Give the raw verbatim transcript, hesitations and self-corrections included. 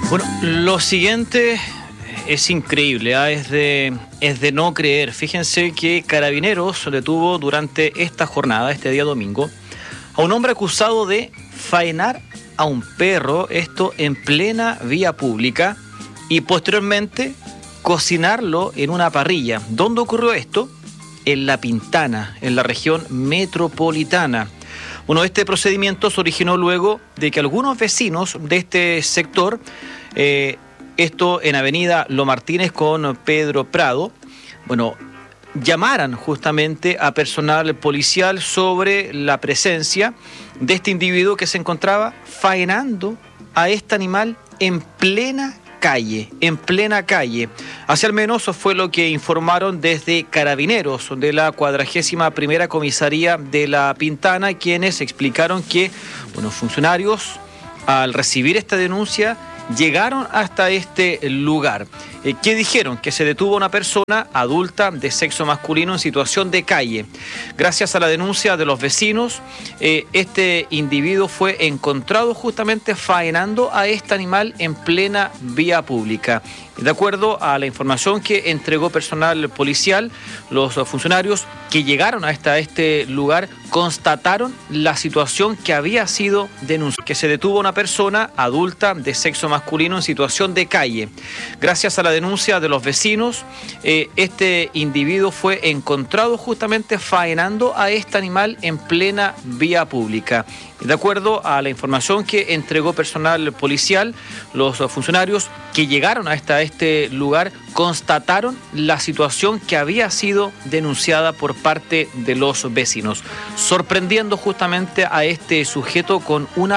Bueno, lo siguiente es increíble, ¿eh? es, de, es de no creer. Fíjense que Carabineros detuvo durante esta jornada, este día domingo, a un hombre acusado de faenar a un perro, esto en plena vía pública, y posteriormente cocinarlo en una parrilla. ¿Dónde ocurrió esto? En La Pintana, en la región metropolitana. Bueno, este procedimiento se originó luego de que algunos vecinos de este sector, eh, esto en Avenida Lo Martínez con Pedro Prado, bueno, llamaran justamente a personal policial sobre la presencia de este individuo que se encontraba faenando a este animal en plena calle, en plena calle. Así al menos fue lo que informaron desde Carabineros de la cuadragésima primera comisaría de La Pintana, quienes explicaron que, bueno, funcionarios al recibir esta denuncia llegaron hasta este lugar. Eh, ¿Qué dijeron? Que se detuvo una persona adulta de sexo masculino en situación de calle. Gracias a la denuncia de los vecinos, eh, este individuo fue encontrado justamente faenando a este animal en plena vía pública. De acuerdo a la información que entregó personal policial, los funcionarios que llegaron hasta este lugar constataron la situación que había sido denunciada, que se detuvo una persona adulta de sexo masculino en situación de calle. Gracias a la denuncia de los vecinos, eh, este individuo fue encontrado justamente faenando a este animal en plena vía pública. De acuerdo a la información que entregó personal policial, los funcionarios que llegaron hasta este lugar constataron la situación que había sido denunciada por parte de los vecinos, sorprendiendo justamente a este sujeto con una